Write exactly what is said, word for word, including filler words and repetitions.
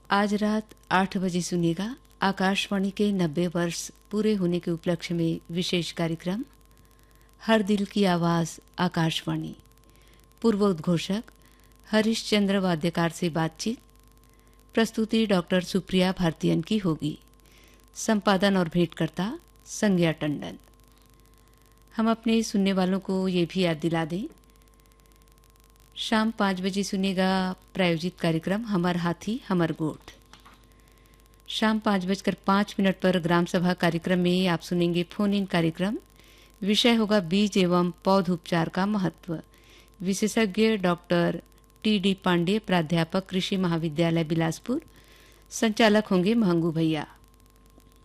आज रात आठ बजे सुनिएगा आकाशवाणी के नब्बे वर्ष पूरे होने के उपलक्ष्य में विशेष कार्यक्रम हर दिल की आवाज़ आकाशवाणी। पूर्व उद्घोषक हरीशचंद्र वाद्यकार से बातचीत। प्रस्तुति डॉक्टर सुप्रिया भारतीयन की होगी। संपादन और भेंटकर्ता संज्ञा टंडन। हम अपने सुनने वालों को ये भी याद दिला दें, शाम पाँच बजे सुनेगा प्रायोजित कार्यक्रम हमर हाथी हमर गोठ। शाम पाँच बजकर पाँच मिनट पर ग्राम सभा कार्यक्रम में आप सुनेंगे फोन इन कार्यक्रम। विषय होगा बीज एवं पौध उपचार का महत्व। विशेषज्ञ डॉक्टर टी डी पांडे, प्राध्यापक कृषि महाविद्यालय बिलासपुर। संचालक होंगे महंगू भैया।